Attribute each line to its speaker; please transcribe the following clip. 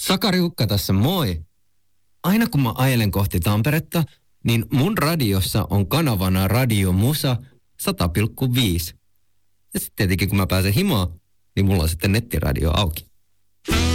Speaker 1: Sakari Hukka tässä, moi. Aina kun mä ajelen kohti Tamperetta, niin mun radiossa on kanavana Radio Musa 100,5. Ja sitten tietenkin kun mä pääsen himaan, niin mulla on sitten nettiradio auki.